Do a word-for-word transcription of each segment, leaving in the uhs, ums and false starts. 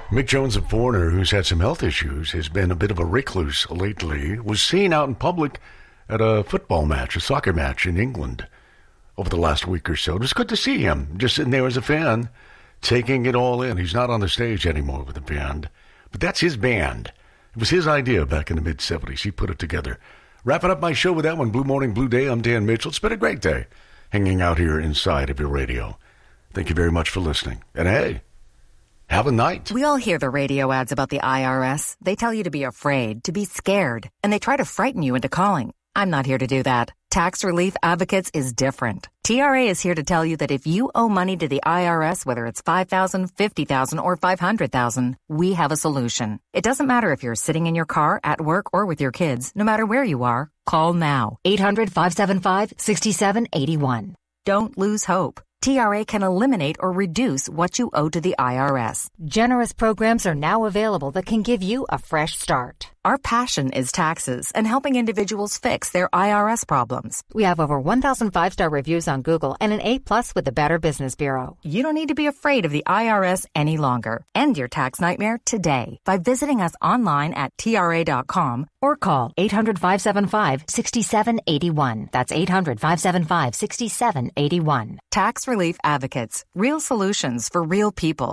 Mick Jones of Foreigner, who's had some health issues, has been a bit of a recluse lately, was seen out in public at a football match, a soccer match in England over the last week or so. It was good to see him, just sitting there as a fan, taking it all in. He's not on the stage anymore with the band, but that's his band. It was his idea back in the mid-seventies. He put it together. Wrapping up my show with that one, Blue Morning, Blue Day. I'm Dan Mitchell. It's been a great day hanging out here inside of your radio. Thank you very much for listening. And hey, have a night. We all hear the radio ads about the I R S. They tell you to be afraid, to be scared, and they try to frighten you into calling. I'm not here to do that. Tax Relief Advocates is different. T R A is here to tell you that if you owe money to the I R S, whether it's five thousand dollars, fifty thousand dollars, or five hundred thousand dollars, we have a solution. It doesn't matter if you're sitting in your car, at work, or with your kids. No matter where you are, call now. eight hundred, five seven five, six seven eight one. Don't lose hope. T R A can eliminate or reduce what you owe to the I R S. Generous programs are now available that can give you a fresh start. Our passion is taxes and helping individuals fix their I R S problems. We have over one thousand five-star reviews on Google and an A-plus with the Better Business Bureau. You don't need to be afraid of the I R S any longer. End your tax nightmare today by visiting us online at T R A dot com or call eight hundred, five seven five, six seven eight one. That's eight hundred, five seven five, six seven eight one. Tax Relief Advocates. Real solutions for real people.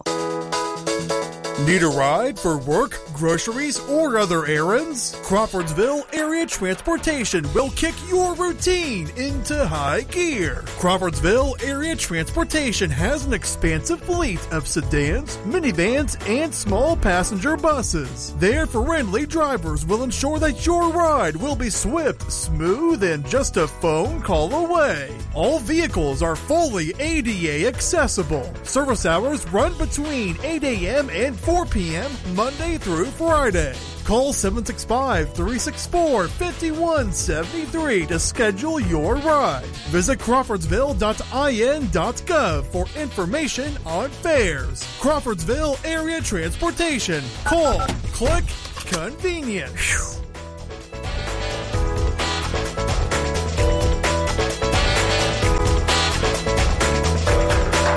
Need a ride for work, groceries, or other errands? Crawfordsville Area Transportation will kick your routine into high gear. Crawfordsville Area Transportation has an expansive fleet of sedans, minivans, and small passenger buses. Their friendly drivers will ensure that your ride will be swift, smooth, and just a phone call away. All vehicles are fully A D A accessible. Service hours run between eight a.m. and four p.m. Monday through Friday. Call seven six five, three six four, five one seven three to schedule your ride. Visit crawfordsville dot I N dot gov for information on fares. Crawfordsville Area Transportation. Call, click, convenience.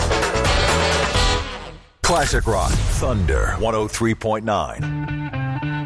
Classic Rock, Thunder one oh three point nine.